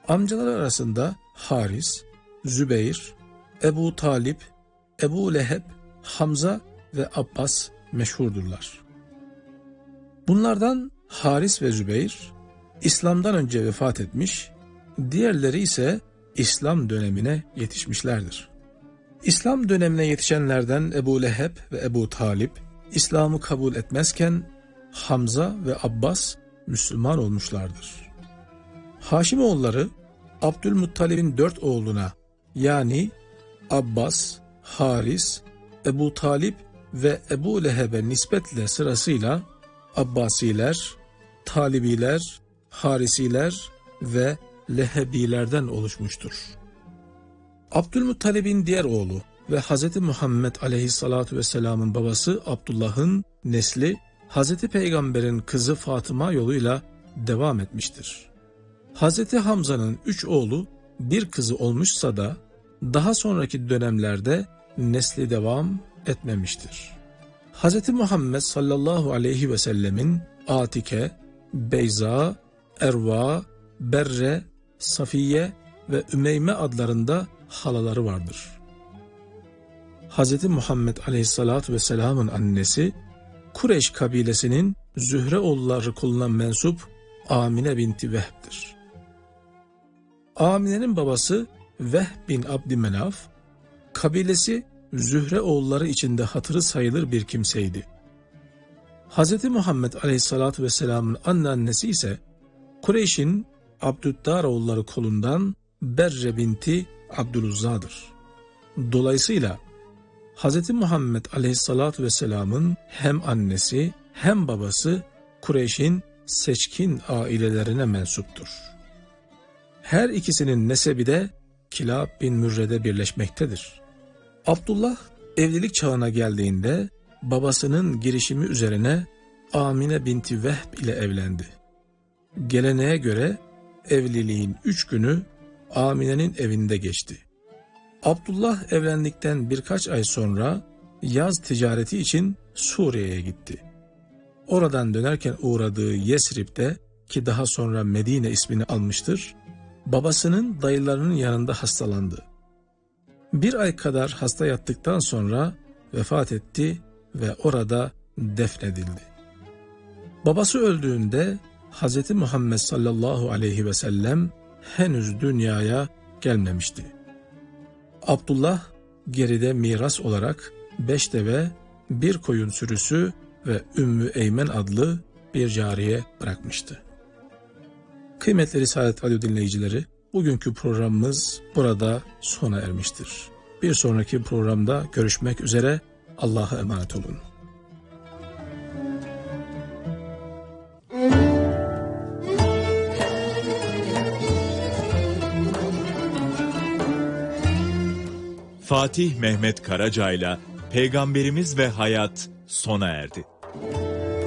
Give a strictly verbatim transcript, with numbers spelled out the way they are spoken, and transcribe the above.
Amcalar arasında Haris, Zübeyir, Ebu Talip, Ebu Leheb, Hamza ve Abbas meşhurdurlar. Bunlardan Haris ve Zübeyir İslam'dan önce vefat etmiş, diğerleri ise İslam dönemine yetişmişlerdir. İslam dönemine yetişenlerden Ebu Leheb ve Ebu Talip İslam'ı kabul etmezken Hamza ve Abbas Müslüman olmuşlardır. Haşimoğulları Abdülmuttalib'in dört oğluna yani Abbas, Haris, Ebu Talip ve Ebu Leheb'e nispetle sırasıyla Abbasiler, Talibiler, Harisiler ve Lehebilerden oluşmuştur. Abdülmuttalib'in diğer oğlu ve Hz. Muhammed aleyhissalatu vesselamın babası Abdullah'ın nesli Hz. Peygamber'in kızı Fatıma yoluyla devam etmiştir. Hz. Hamza'nın üç oğlu bir kızı olmuşsa da daha sonraki dönemlerde nesli devam etmemiştir. Hz. Muhammed sallallahu aleyhi ve sellemin Atike, Beyza, Erva, Berre, Safiye ve Ümeyme adlarında halaları vardır. Hz. Muhammed aleyhissalatu vesselamın annesi Kureyş kabilesinin Zühre oğulları koluna mensup Amine binti Vehb'dir. Amine'nin babası Vehb bin Abdümenaf, kabilesi Zühre oğulları içinde hatırı sayılır bir kimseydi. Hz. Muhammed aleyhissalatu vesselamın anneannesi ise Kureyş'in Abdüddar oğulları kolundan Berre binti Abdüluzza'dır. Dolayısıyla Hz. Muhammed aleyhissalatu vesselamın hem annesi hem babası Kureyş'in seçkin ailelerine mensuptur. Her ikisinin nesebi de Kilab bin Mürre'de birleşmektedir. Abdullah evlilik çağına geldiğinde babasının girişimi üzerine Amine binti Vehb ile evlendi. Geleneğe göre evliliğin üç günü Amine'nin evinde geçti. Abdullah evlendikten birkaç ay sonra yaz ticareti için Suriye'ye gitti. Oradan dönerken uğradığı Yesrib'de, ki daha sonra Medine ismini almıştır, babasının dayılarının yanında hastalandı. Bir ay kadar hasta yattıktan sonra vefat etti ve orada defnedildi. Babası öldüğünde Hz. Muhammed sallallahu aleyhi ve sellem henüz dünyaya gelmemişti. Abdullah geride miras olarak beş deve, bir koyun sürüsü ve Ümmü Eymen adlı bir cariye bırakmıştı. Kıymetli Risalet Radyo dinleyicileri, bugünkü programımız burada sona ermiştir. Bir sonraki programda görüşmek üzere, Allah'a emanet olun. Fatih Mehmet Karaca'yla Peygamberimiz ve Hayat sona erdi.